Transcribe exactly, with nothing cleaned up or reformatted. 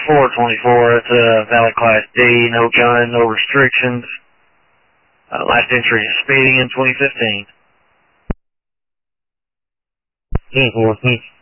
four twenty-four, it's a valid Class D, no gun, no restrictions. Uh, last entry is speeding in twenty fifteen. ten four, thanks.